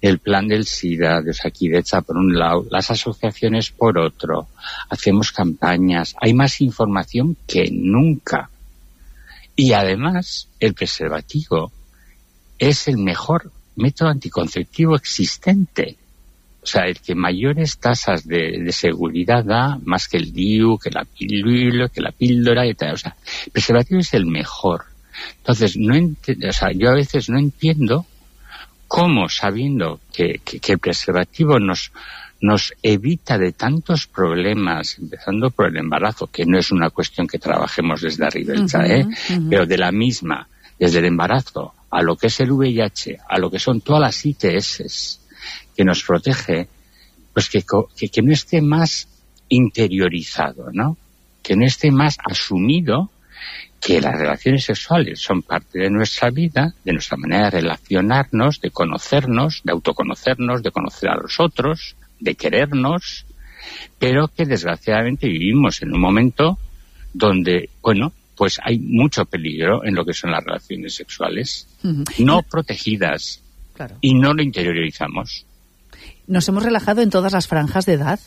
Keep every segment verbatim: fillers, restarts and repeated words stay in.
el plan del SIDA de Osakidetza por un lado, las asociaciones por otro, hacemos campañas, hay más información que nunca. Y además, el preservativo es el mejor método anticonceptivo existente. O sea, el que mayores tasas de, de seguridad da, más que el D I U, que la píldora, que la píldora y tal. O sea, el preservativo es el mejor. Entonces, no ent- o sea, yo a veces no entiendo cómo, sabiendo que, que, que el preservativo nos, nos evita de tantos problemas, empezando por el embarazo, que no es una cuestión que trabajemos desde arriba, uh-huh, ¿eh? Uh-huh. Pero de la misma, desde el embarazo a lo que es el V I H, a lo que son todas las I T S que nos protege, pues que, que, que no esté más interiorizado, ¿no? Que no esté más asumido que las relaciones sexuales son parte de nuestra vida, de nuestra manera de relacionarnos, de conocernos, de autoconocernos, de conocer a los otros, de querernos, pero que desgraciadamente vivimos en un momento donde, bueno, pues hay mucho peligro en lo que son las relaciones sexuales, uh-huh. no protegidas, claro. Y no lo interiorizamos. ¿Nos hemos relajado en todas las franjas de edad?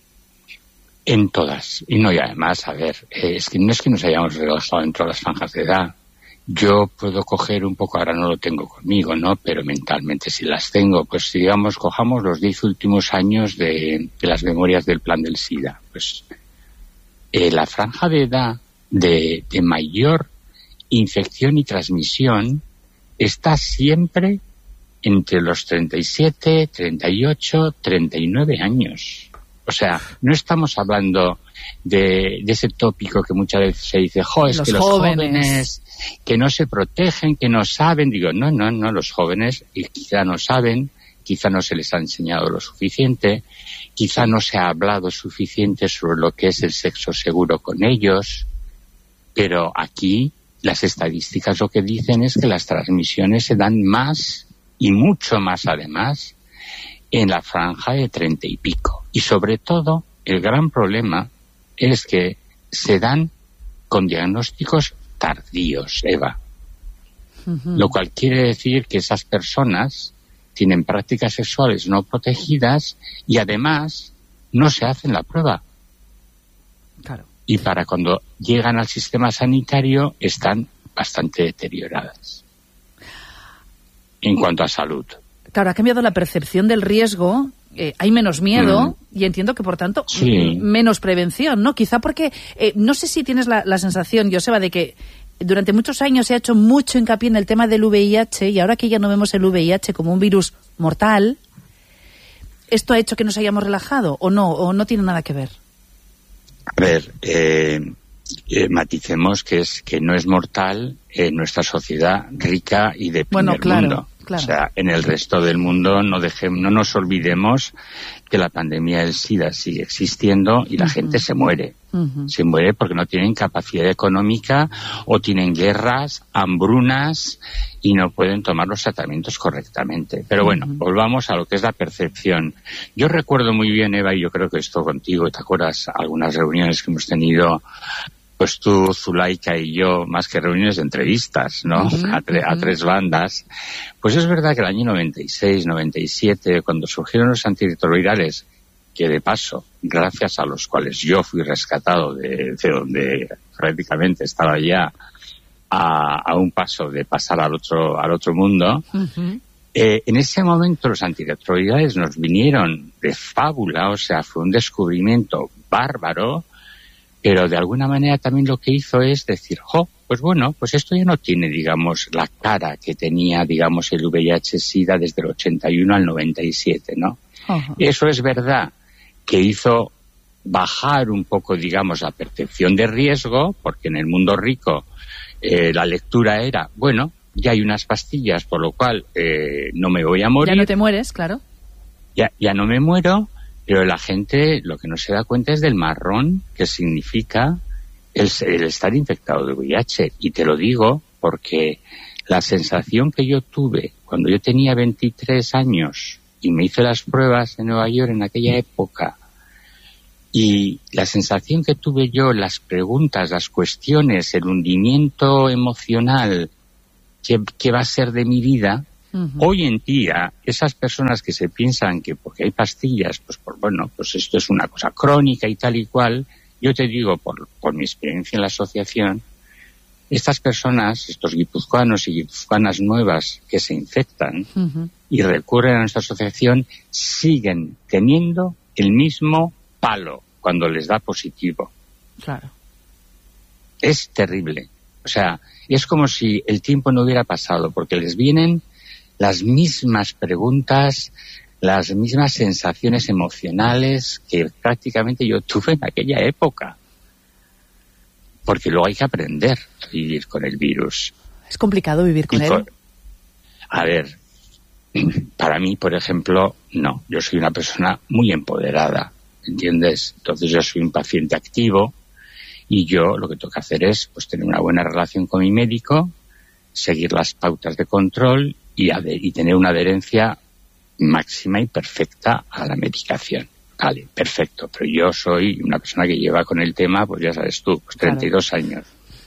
En todas. Y no, y además, a ver, eh, es que no es que nos hayamos relajado en todas las franjas de edad. Yo puedo coger un poco, ahora no lo tengo conmigo, ¿no? Pero mentalmente sí las tengo. Pues digamos, cojamos los diez últimos años de, de las memorias del plan del SIDA. Pues eh, la franja de edad de, de mayor infección y transmisión está siempre entre los treinta y siete, treinta y ocho, treinta y nueve años. O sea, no estamos hablando de, de ese tópico que muchas veces se dice, jo, es los que los jóvenes. jóvenes que no se protegen, que no saben. Digo, no, no, no, los jóvenes y quizá no saben, quizá no se les ha enseñado lo suficiente, quizá no se ha hablado suficiente sobre lo que es el sexo seguro con ellos, pero aquí las estadísticas lo que dicen es que las transmisiones se dan más y mucho más además en la franja de treinta y pico. Y sobre todo, el gran problema es que se dan con diagnósticos tardíos, Eva. Uh-huh. Lo cual quiere decir que esas personas tienen prácticas sexuales no protegidas y además no se hacen la prueba. Claro. Y para cuando llegan al sistema sanitario están bastante deterioradas en cuanto a salud. Claro, ha cambiado la percepción del riesgo, eh, hay menos miedo mm. y entiendo que, por tanto, sí. m- menos prevención, ¿no? Quizá porque, eh, no sé si tienes la, la sensación, Joseba, de que durante muchos años se ha hecho mucho hincapié en el tema del V I H y ahora que ya no vemos el V I H como un virus mortal, ¿esto ha hecho que nos hayamos relajado o no? ¿O no tiene nada que ver? A ver, eh, eh, maticemos que es que no es mortal en nuestra sociedad rica y de primer bueno, claro. mundo. Claro. O sea, en el resto del mundo no dejemos, no nos olvidemos que la pandemia del SIDA sigue existiendo y la uh-huh. gente se muere. Uh-huh. Se muere porque no tienen capacidad económica o tienen guerras, hambrunas y no pueden tomar los tratamientos correctamente. Pero bueno, uh-huh. volvamos a lo que es la percepción. Yo recuerdo muy bien, Eva, y yo creo que esto contigo, ¿te acuerdas? Algunas reuniones que hemos tenido, pues tú, Zulaika y yo, más que reuniones de entrevistas, ¿no? Uh-huh, a, tre- uh-huh. a tres bandas. Pues es verdad que el año noventa y seis, noventa y siete, cuando surgieron los antirretrovirales, que de paso, gracias a los cuales yo fui rescatado de, de donde prácticamente estaba ya a, a un paso de pasar al otro, al otro mundo, uh-huh. eh, en ese momento los antirretrovirales nos vinieron de fábula, o sea, fue un descubrimiento bárbaro, pero de alguna manera también lo que hizo es decir, jo, pues bueno, pues esto ya no tiene, digamos, la cara que tenía, digamos, el V I H-Sida desde el ochenta y uno al noventa y siete, ¿no? Uh-huh. Eso es verdad que hizo bajar un poco, digamos, la percepción de riesgo, porque en el mundo rico eh, la lectura era, bueno, ya hay unas pastillas, por lo cual eh, no me voy a morir. Ya no te mueres, claro. Ya, ya no me muero. Pero la gente lo que no se da cuenta es del marrón que significa el, el estar infectado de V I H. Y te lo digo porque la sensación que yo tuve cuando yo tenía veintitrés años y me hice las pruebas en Nueva York en aquella época, y la sensación que tuve yo, las preguntas, las cuestiones, el hundimiento emocional, ¿qué, qué va a ser de mi vida? Uh-huh. Hoy en día, esas personas que se piensan que porque hay pastillas, pues por, bueno, pues esto es una cosa crónica y tal y cual, yo te digo, por, por mi experiencia en la asociación, estas personas, estos guipuzcoanos y guipuzcoanas nuevas que se infectan uh-huh. y recurren a nuestra asociación, siguen teniendo el mismo palo cuando les da positivo. Claro. Es terrible. O sea, es como si el tiempo no hubiera pasado, porque les vienen las mismas preguntas, las mismas sensaciones emocionales que prácticamente yo tuve en aquella época. Porque luego hay que aprender a vivir con el virus. ¿Es complicado vivir con y él? Con, a ver, para mí, por ejemplo, no. Yo soy una persona muy empoderada, ¿entiendes? Entonces yo soy un paciente activo y yo lo que tengo que hacer es pues tener una buena relación con mi médico, seguir las pautas de control y, y tener una adherencia máxima y perfecta a la medicación. Vale, perfecto, pero yo soy una persona que lleva con el tema, pues ya sabes tú, pues treinta y dos claro. años.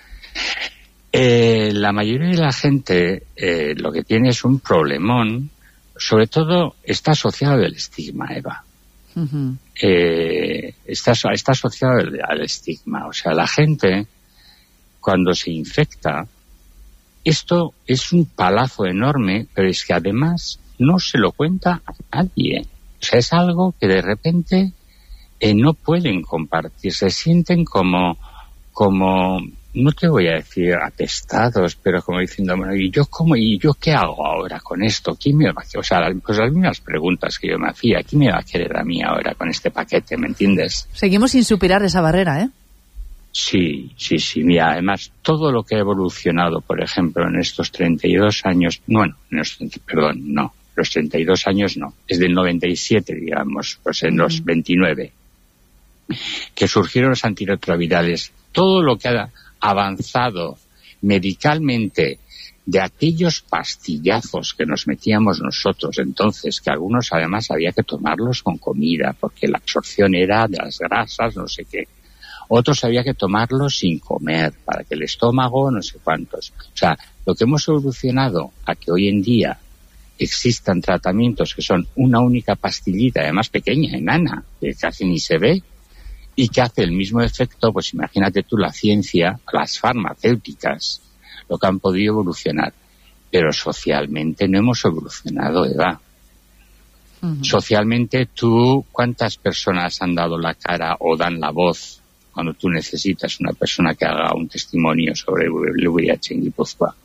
Eh, la mayoría de la gente eh, lo que tiene es un problemón, sobre todo está asociado al estigma, Eva. Uh-huh. Eh, está, está asociado al, al estigma, o sea, la gente cuando se infecta, esto es un palazo enorme, pero es que además no se lo cuenta a nadie. O sea, es algo que de repente eh, no pueden compartir. Se sienten como, como, no te voy a decir atestados, pero como diciendo, bueno, ¿y yo cómo, y yo qué hago ahora con esto? ¿Quién me va a, o sea, pues las mismas preguntas que yo me hacía, ¿quién me va a querer a mí ahora con este paquete? ¿Me entiendes? Seguimos sin superar esa barrera, ¿eh? Sí, sí, sí. Mira, además, todo lo que ha evolucionado, por ejemplo, en estos treinta y dos años, bueno, en estos, perdón, no. Los treinta y dos años no, es del noventa y siete, digamos, pues en uh-huh. los veintinueve, que surgieron los antirretrovirales. Todo lo que ha avanzado medicalmente de aquellos pastillazos que nos metíamos nosotros entonces, que algunos además había que tomarlos con comida, porque la absorción era de las grasas, no sé qué. Otros había que tomarlos sin comer, para que el estómago, no sé cuántos. O sea, lo que hemos evolucionado a que hoy en día existan tratamientos que son una única pastillita, además pequeña, enana, que casi ni se ve, y que hace el mismo efecto, pues imagínate tú la ciencia, las farmacéuticas, lo que han podido evolucionar. Pero socialmente no hemos evolucionado, Eva. Uh-huh. Socialmente tú, ¿cuántas personas han dado la cara o dan la voz cuando tú necesitas una persona que haga un testimonio sobre el V I H en Guipúzcoa?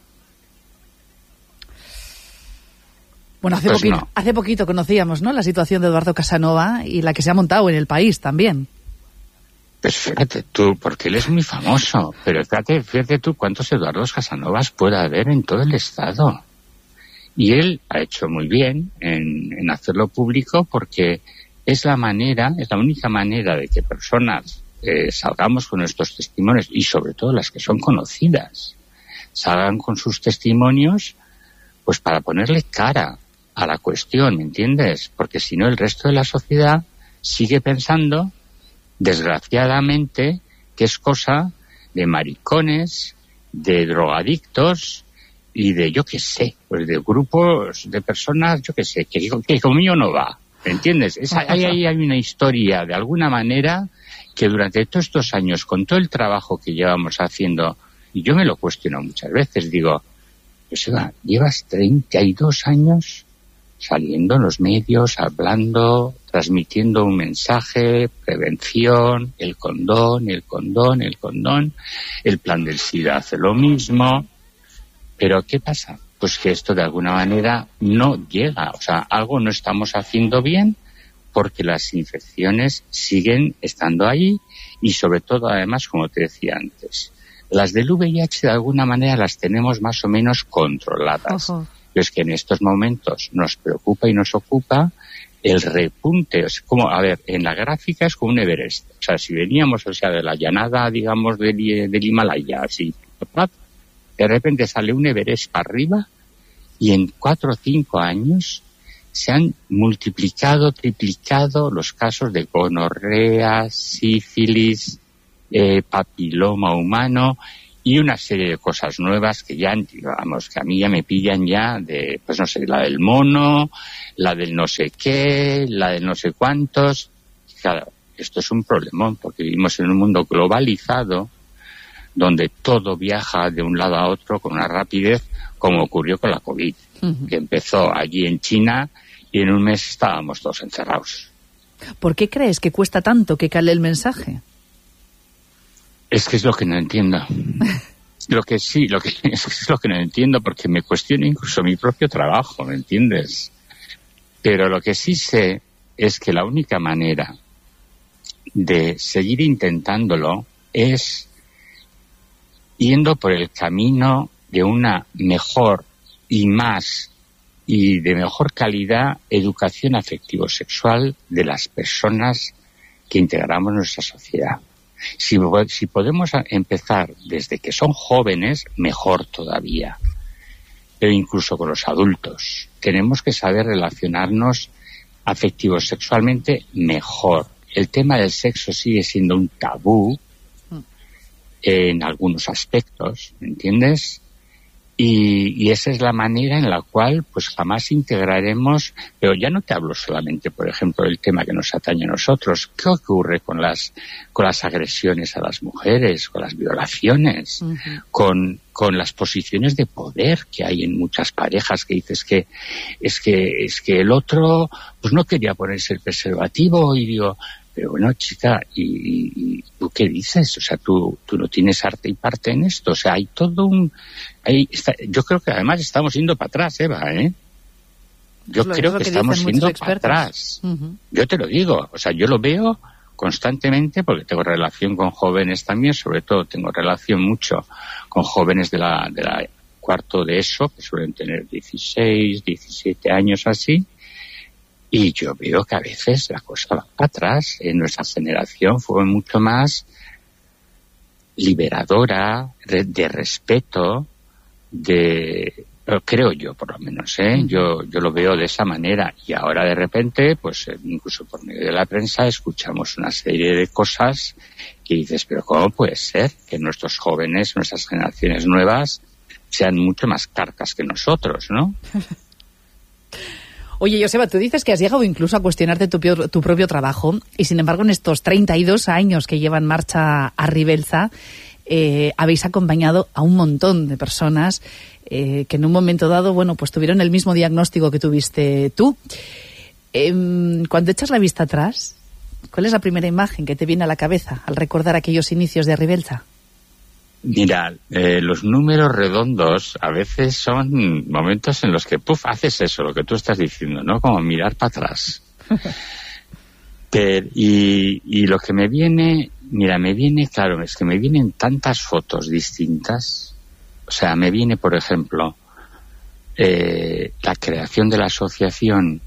Bueno, hace, pues poquito, no. hace poquito conocíamos, ¿no?, la situación de Eduardo Casanova y la que se ha montado en el país también. Pues fíjate tú, porque él es muy famoso, pero fíjate, fíjate tú cuántos Eduardos Casanovas puede haber en todo el Estado. Y él ha hecho muy bien en, en hacerlo público porque es la manera, es la única manera de que personas eh, salgamos con nuestros testimonios, y sobre todo las que son conocidas, salgan con sus testimonios, pues para ponerle cara a la cuestión, ¿me entiendes? Porque si no, el resto de la sociedad sigue pensando, desgraciadamente, que es cosa de maricones, de drogadictos y de, yo qué sé, pues de grupos de personas, yo qué sé, que, que conmigo no va, ¿me entiendes? Es, ahí hay, hay una historia, de alguna manera, que durante todos estos años, con todo el trabajo que llevamos haciendo, y yo me lo cuestiono muchas veces, digo, pues Eva, llevas treinta y dos años saliendo en los medios, hablando, transmitiendo un mensaje, prevención, el condón, el condón, el condón, el plan del SIDA hace lo mismo, pero ¿qué pasa? Pues que esto de alguna manera no llega, o sea, algo no estamos haciendo bien porque las infecciones siguen estando ahí y sobre todo, además, como te decía antes, las del V I H de alguna manera las tenemos más o menos controladas. Uh-huh. Pero es que en estos momentos nos preocupa y nos ocupa el repunte. Es como, a ver, en la gráfica es como un Everest. O sea, si veníamos, o sea, de la llanada, digamos, del, del Himalaya, así, de repente sale un Everest para arriba y en cuatro o cinco años se han multiplicado, triplicado los casos de gonorrea, sífilis, eh, papiloma humano, y una serie de cosas nuevas que ya, vamos, que a mí ya me pillan ya de, pues no sé, la del mono, la del no sé qué, la del no sé cuántos. Claro, esto es un problemón porque vivimos en un mundo globalizado donde todo viaja de un lado a otro con una rapidez, como ocurrió con la COVID, uh-huh. que empezó allí en China y en un mes estábamos todos encerrados. ¿Por qué crees que cuesta tanto que cale el mensaje? Es que es lo que no entiendo. Lo que sí, lo que es lo que no entiendo, porque me cuestiono incluso mi propio trabajo, ¿me entiendes? Pero lo que sí sé es que la única manera de seguir intentándolo es yendo por el camino de una mejor y más y de mejor calidad educación afectivo-sexual de las personas que integramos nuestra sociedad. Si, si podemos empezar desde que son jóvenes, mejor todavía. Pero incluso con los adultos. Tenemos que saber relacionarnos afectivo-sexualmente mejor. El tema del sexo sigue siendo un tabú en algunos aspectos, ¿me entiendes? Y, y esa es la manera en la cual pues jamás integraremos, pero ya no te hablo solamente, por ejemplo, del tema que nos atañe a nosotros. ¿Qué ocurre con las con las agresiones a las mujeres, con las violaciones, uh-huh. con con las posiciones de poder que hay en muchas parejas que dices que es que es que el otro pues no quería ponerse el preservativo y digo, pero bueno, chica, ¿y, y, y tú qué dices? O sea, tú, tú no tienes arte y parte en esto. O sea, hay todo un... Hay, está, yo creo que además estamos yendo para atrás, Eva, ¿eh? Yo lo, creo que, que estamos yendo para atrás. Uh-huh. Yo te lo digo. O sea, yo lo veo constantemente porque tengo relación con jóvenes también. Sobre todo tengo relación mucho con jóvenes de la, de la cuarto de eso, que suelen tener dieciséis, diecisiete años así. Y yo veo que a veces la cosa va para atrás. En nuestra generación fue mucho más liberadora, de respeto, de creo yo por lo menos, ¿eh? Yo yo lo veo de esa manera. Y ahora de repente, pues incluso por medio de la prensa, escuchamos una serie de cosas que dices, pero ¿cómo puede ser que nuestros jóvenes, nuestras generaciones nuevas, sean mucho más carcas que nosotros, ¿no? Oye, Joseba, tú dices que has llegado incluso a cuestionarte tu, tu propio trabajo y, sin embargo, en estos treinta y dos años que lleva en marcha Arribelza, eh, habéis acompañado a un montón de personas eh, que en un momento dado, bueno, pues tuvieron el mismo diagnóstico que tuviste tú. Eh, cuando echas la vista atrás, ¿cuál es la primera imagen que te viene a la cabeza al recordar aquellos inicios de Arribelza? Mira, eh, los números redondos a veces son momentos en los que, puf, haces eso, lo que tú estás diciendo, ¿no? Como mirar para atrás. Pero, y, y lo que me viene, mira, me viene, claro, es que me vienen tantas fotos distintas. O sea, me viene, por ejemplo, eh, la creación de la asociación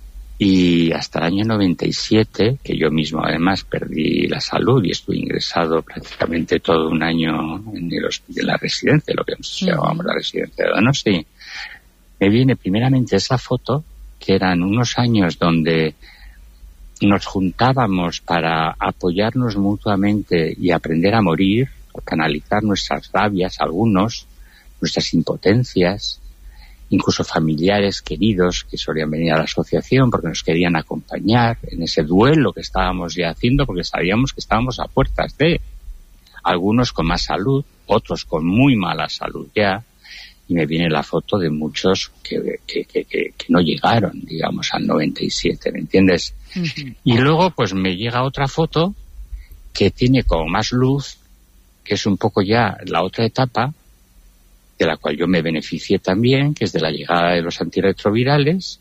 y hasta el año noventa y siete, que yo mismo además perdí la salud y estuve ingresado prácticamente todo un año en, el, en la residencia, lo que nos llamábamos la residencia de Donosti. Me viene primeramente esa foto, que eran unos años donde nos juntábamos para apoyarnos mutuamente y aprender a morir, a canalizar nuestras rabias, algunos, nuestras impotencias, incluso familiares queridos que solían venir a la asociación porque nos querían acompañar en ese duelo que estábamos ya haciendo, porque sabíamos que estábamos a puertas de algunos con más salud, otros con muy mala salud ya, y me viene la foto de muchos que, que, que, que, que no llegaron, digamos, al noventa y siete, ¿me entiendes? Uh-huh. Y luego pues me llega otra foto que tiene como más luz, que es un poco ya la otra etapa, de la cual yo me beneficié también, que es de la llegada de los antirretrovirales,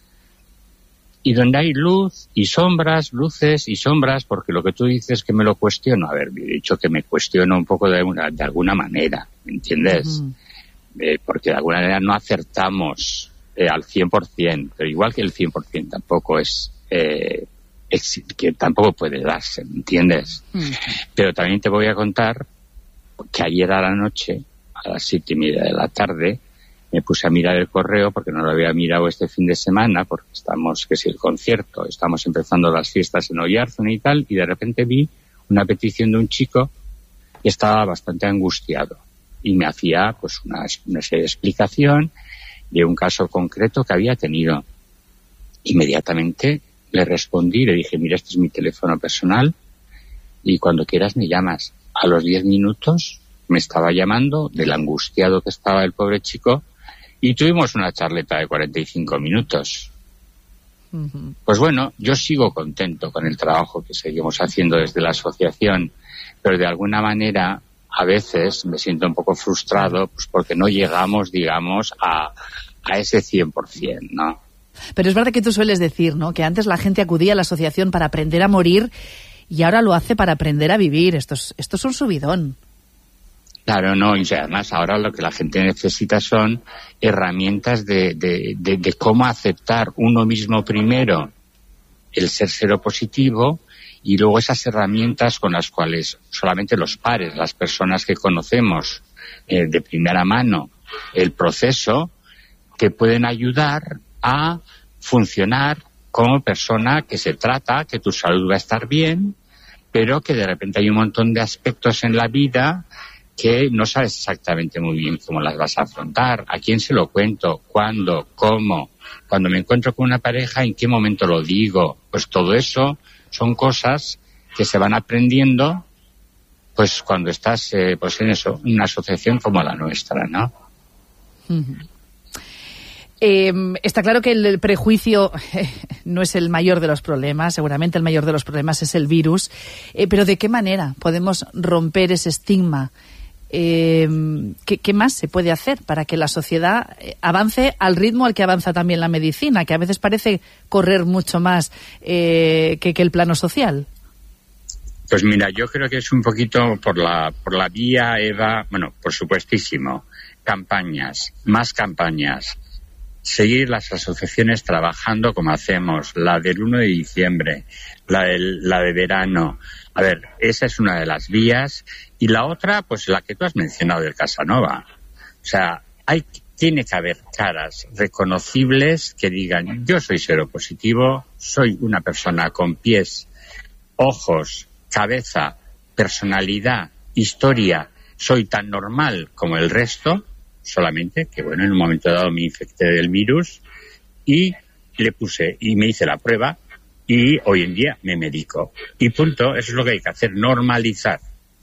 y donde hay luz y sombras, luces y sombras, porque lo que tú dices que me lo cuestiono, a ver, me he dicho que me cuestiono un poco de alguna, de alguna manera, ¿me entiendes? Uh-huh. Eh, porque de alguna manera no acertamos eh, al cien por ciento, pero igual que el cien por ciento tampoco es, eh, es que tampoco puede darse, ¿me entiendes? Uh-huh. Pero también te voy a contar que ayer a la noche, a las siete y media de la tarde, me puse a mirar el correo porque no lo había mirado este fin de semana, porque estamos, que si el concierto, estamos empezando las fiestas en Oyarzun y tal, y de repente vi una petición de un chico estaba bastante angustiado y me hacía pues una, una serie de explicación de un caso concreto que había tenido. Inmediatamente le respondí, le dije, mira, este es mi teléfono personal y cuando quieras me llamas. A los diez minutos me estaba llamando, del angustiado que estaba el pobre chico, y tuvimos una charleta de cuarenta y cinco minutos. Uh-huh. Pues bueno, yo sigo contento con el trabajo que seguimos haciendo desde la asociación, pero de alguna manera a veces me siento un poco frustrado pues porque no llegamos, digamos, a, a ese cien por ciento, ¿no? Pero es verdad que tú sueles decir, ¿no?, que antes la gente acudía a la asociación para aprender a morir y ahora lo hace para aprender a vivir. Esto es, esto es un subidón. Claro, no, y además ahora lo que la gente necesita son herramientas de, de, de, de cómo aceptar uno mismo primero el ser seropositivo y luego esas herramientas con las cuales solamente los pares, las personas que conocemos eh, de primera mano el proceso, que pueden ayudar a funcionar como persona que se trata, que tu salud va a estar bien, pero que de repente hay un montón de aspectos en la vida que no sabes exactamente muy bien cómo las vas a afrontar, a quién se lo cuento, cuándo, cómo, cuando me encuentro con una pareja, en qué momento lo digo. Pues todo eso son cosas que se van aprendiendo pues cuando estás eh, pues en eso, una asociación como la nuestra, ¿no? Uh-huh. Eh, está claro que el prejuicio eh, no es el mayor de los problemas, seguramente el mayor de los problemas es el virus, eh, pero ¿de qué manera podemos romper ese estigma? Eh, ¿qué, ¿Qué más se puede hacer para que la sociedad avance al ritmo al que avanza también la medicina, que a veces parece correr mucho más eh, que, que el plano social? Pues mira, yo creo que es un poquito por la, por la vía, Eva, bueno, por supuestísimo, campañas, más campañas. Seguir las asociaciones trabajando como hacemos, la del uno de diciembre, la, del, la de verano. A ver, esa es una de las vías. Y la otra, pues la que tú has mencionado del Casanova. O sea, hay, tiene que haber caras reconocibles que digan, yo soy seropositivo, soy una persona con pies, ojos, cabeza, personalidad, historia, soy tan normal como el resto. Solamente que, bueno, en un momento dado me infecté del virus y le puse, y me hice la prueba y hoy en día me medico. Y punto, eso es lo que hay que hacer, normalizar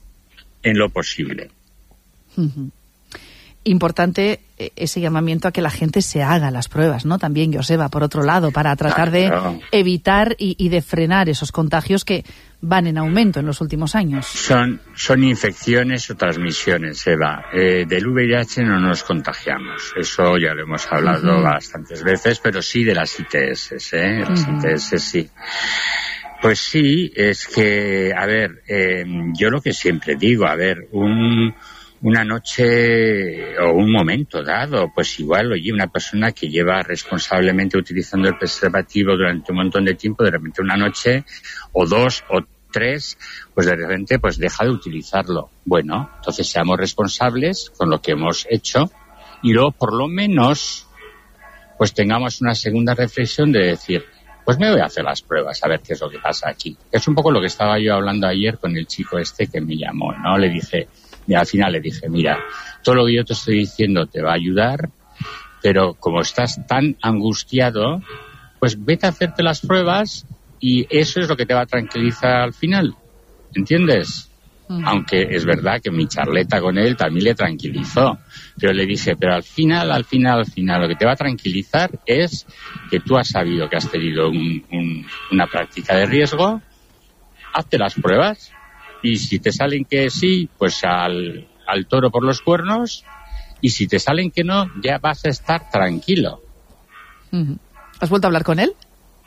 en lo posible. Uh-huh. Importante ese llamamiento a que la gente se haga las pruebas, ¿no? También, Joseba, por otro lado, para tratar claro. de evitar y, y de frenar esos contagios que van en aumento en los últimos años. Son, son infecciones o transmisiones, Eva. Eh, del V I H no nos contagiamos. Eso ya lo hemos hablado uh-huh. bastantes veces, pero sí de las I T S, ¿eh? Las uh-huh. I T S sí. Pues sí, es que, a ver, eh, yo lo que siempre digo, a ver, un... una noche o un momento dado, pues igual, oye, una persona que lleva responsablemente utilizando el preservativo durante un montón de tiempo, de repente una noche o dos o tres, pues de repente pues deja de utilizarlo. Bueno, entonces seamos responsables con lo que hemos hecho y luego por lo menos pues tengamos una segunda reflexión de decir, pues me voy a hacer las pruebas a ver qué es lo que pasa aquí. Es un poco lo que estaba yo hablando ayer con el chico este que me llamó, ¿no? Le dije... Y al final le dije, mira, todo lo que yo te estoy diciendo te va a ayudar, pero como estás tan angustiado, pues vete a hacerte las pruebas y eso es lo que te va a tranquilizar al final, ¿entiendes? Uh-huh. Aunque es verdad que mi charleta con él también le tranquilizó, pero le dije, pero al final, al final, al final, lo que te va a tranquilizar es que tú has sabido que has tenido un, un, una práctica de riesgo, hazte las pruebas. Y si te salen que sí, pues al, al toro por los cuernos. Y si te salen que no, ya vas a estar tranquilo. Uh-huh. ¿Has vuelto a hablar con él?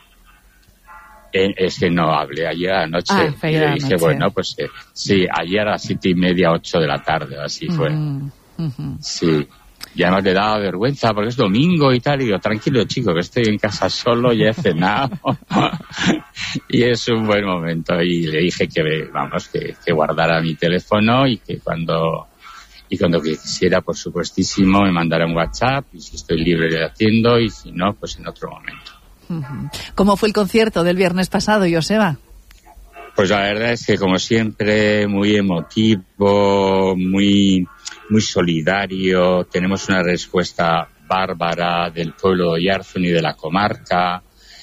Eh, es que no hablé ayer anoche. Ah, y le dije, noche. bueno, pues eh, sí, ayer a las siete y media, ocho de la tarde, así fue. Uh-huh. Uh-huh. Sí. Y además le daba vergüenza porque es domingo y tal. Y digo, tranquilo, chico, que estoy en casa solo, ya he cenado. Y es un buen momento. Y le dije que, vamos, que, que guardara mi teléfono y que cuando y cuando quisiera, por supuestísimo, me mandara un WhatsApp. Y si estoy libre, le atiendo. Y si no, pues en otro momento. ¿Cómo fue el concierto del viernes pasado, Joseba? Pues la verdad es que, como siempre, muy emotivo, muy, muy solidario. Tenemos una respuesta bárbara del pueblo de Oyarzún y de la comarca.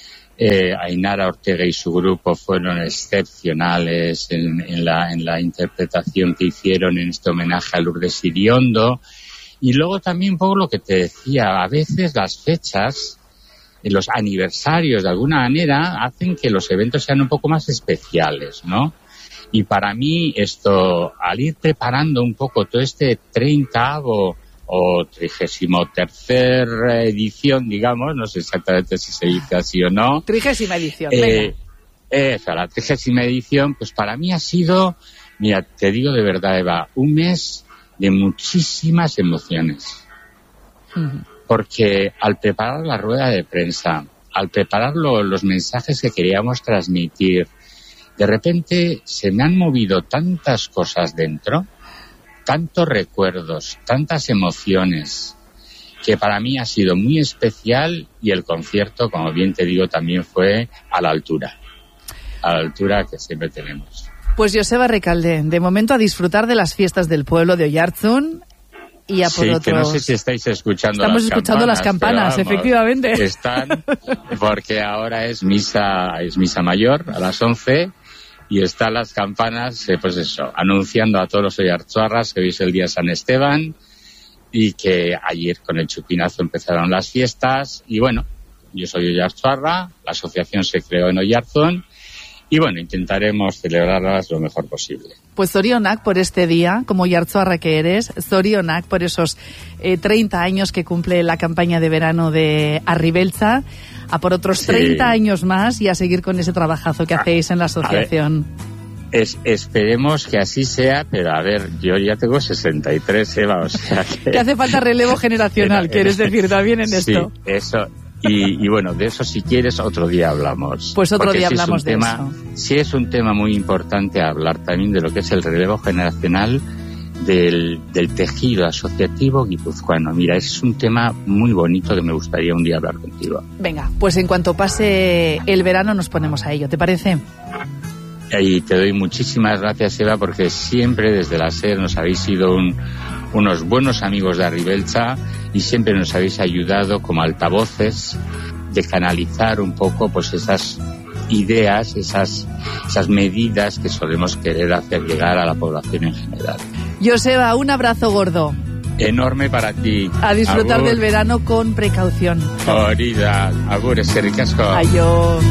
Eh, Ainara Ortega y su grupo fueron excepcionales en, en, la, en la interpretación que hicieron en este homenaje a Lourdes Iriondo. Y luego también un poco lo que te decía, a veces las fechas, los aniversarios de alguna manera hacen que los eventos sean un poco más especiales, ¿no? Y para mí esto, al ir preparando un poco todo este treintavo o trigésimo tercer edición, digamos, no sé exactamente si se dice así o no. Trigésima edición, eh, venga. Esa, la trigésima edición, pues para mí ha sido, mira, te digo de verdad, Eva, un mes de muchísimas emociones. Uh-huh. Porque al preparar la rueda de prensa, al preparar lo, los mensajes que queríamos transmitir, de repente se me han movido tantas cosas dentro, tantos recuerdos, tantas emociones, que para mí ha sido muy especial, y el concierto, como bien te digo, también fue a la altura, a la altura que siempre tenemos. Pues Joseba Recalde, de momento a disfrutar de las fiestas del pueblo de Oyarzún. Y a por sí, otros... que no sé si estáis escuchando Estamos las escuchando campanas, las campanas, vamos, efectivamente. Están, porque ahora es misa, es misa mayor a las once, y están las campanas, eh, pues eso, anunciando a todos los oyarzuarras que hoy es el día San Esteban, y que ayer con el chupinazo empezaron las fiestas. Y bueno, yo soy oyarzuarra, la asociación se creó en Oyarzún, y bueno, intentaremos celebrarlas lo mejor posible. Pues zorionak por este día, como oyarzuarra que eres, zorionak por esos eh, treinta años que cumple la campaña de verano de Arribeltza, a por otros sí. treinta años más, y a seguir con ese trabajazo que hacéis en la asociación. Es, esperemos que así sea, pero a ver, yo ya tengo sesenta y tres, Eva, o sea que... que hace falta relevo generacional, quieres decir también en sí, esto. eso... Y, y bueno, de eso si quieres otro día hablamos. Pues otro Porque día sí hablamos de tema, eso. Sí es un tema muy importante hablar también de lo que es el relevo generacional del, del tejido asociativo guipuzcoano. Mira, es un tema muy bonito que me gustaría un día hablar contigo. Venga, pues en cuanto pase el verano nos ponemos a ello, ¿te parece? Y te doy muchísimas gracias, Eva, porque siempre desde la SER nos habéis sido un, unos buenos amigos de Arribeltza, y siempre nos habéis ayudado como altavoces de canalizar un poco pues esas ideas, esas, esas medidas que solemos querer hacer llegar a la población en general. Joseba, un abrazo gordo. Enorme para ti. A disfrutar Agur. Del verano con precaución. Orida, agur, eskerrik asko. Ayo.